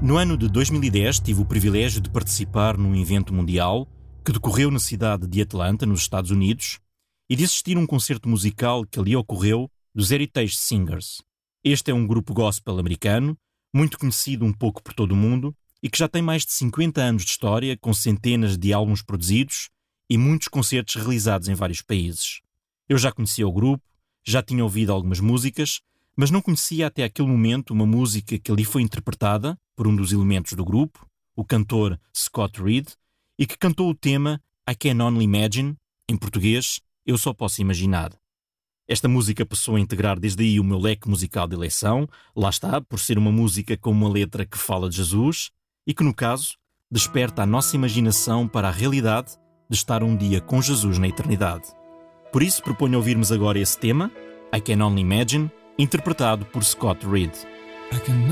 No ano de 2010 tive o privilégio de participar num evento mundial que decorreu na cidade de Atlanta, nos Estados Unidos, e de assistir a um concerto musical que ali ocorreu dos Heritage Singers. Este é um grupo gospel americano, muito conhecido um pouco por todo o mundo e que já tem mais de 50 anos de história, com centenas de álbuns produzidos e muitos concertos realizados em vários países. Eu já conhecia o grupo, já tinha ouvido algumas músicas, mas não conhecia até aquele momento uma música que ali foi interpretada por um dos elementos do grupo, o cantor Scott Reed, e que cantou o tema I Can Only Imagine, em português, Eu Só Posso Imaginar. Esta música passou a integrar desde aí o meu leque musical de eleição, lá está, por ser uma música com uma letra que fala de Jesus e que, no caso, desperta a nossa imaginação para a realidade de estar um dia com Jesus na eternidade. Por isso, proponho ouvirmos agora esse tema, I Can Only Imagine, interpretado por Scott Reed.